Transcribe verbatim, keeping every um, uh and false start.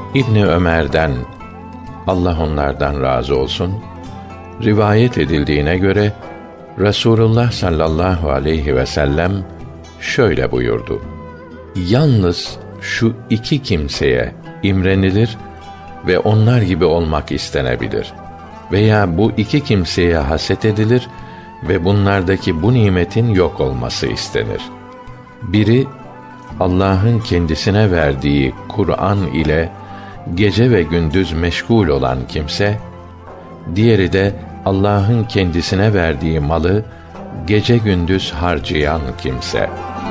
İbni Ömer'den, Allah onlardan razı olsun, rivayet edildiğine göre Resulullah sallallahu aleyhi ve sellem şöyle buyurdu: Yalnız şu iki kimseye imrenilir ve onlar gibi olmak istenebilir. Veya bu iki kimseye haset edilir ve bunlardaki bu nimetin yok olması istenir. Biri, Allah'ın kendisine verdiği Kur'an ile gece ve gündüz meşgul olan kimse, diğeri de Allah'ın kendisine verdiği malı gece gündüz harcayan kimse.